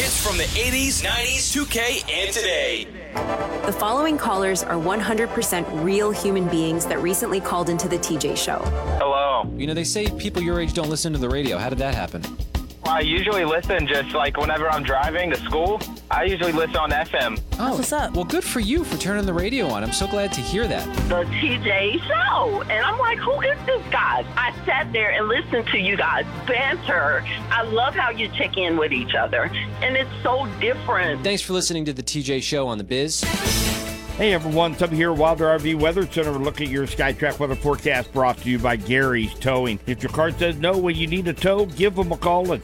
Hits from the 80s, 90s, 2K, and today. The following callers are 100% real human beings that recently called into the TJ Show. Hello. You know, they say people your age don't listen to the radio. How did that happen? I usually listen just like whenever I'm driving to school. I usually listen on FM. Oh, what's up? Well, good for you for turning the radio on. I'm so glad to hear that. The TJ Show. And I'm like, who is this guy? I sat there and listened to you guys banter. I love how you check in with each other. And it's so different. Thanks for listening to the TJ Show on The Biz. Hey everyone, Tubby here, Wilder RV Weather Center. Look at your SkyTrack weather forecast brought to you by Gary's Towing. If your car says no when you need a tow, give them a call at